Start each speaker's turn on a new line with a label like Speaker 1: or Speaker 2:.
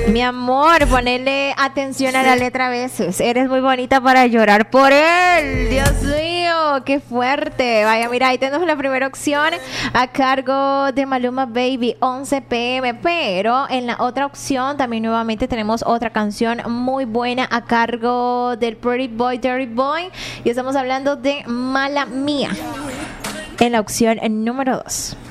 Speaker 1: Mi amor, ponele atención a la letra a veces. Eres muy bonita para llorar por él. Dios mío, qué fuerte. Vaya, mira, ahí tenemos la primera opción a cargo de Maluma Baby, 11 p.m. Pero en la otra opción también nuevamente tenemos otra canción muy buena a cargo del Pretty Boy, Dirty Boy. Y estamos hablando de Mala Mía en la opción número 2.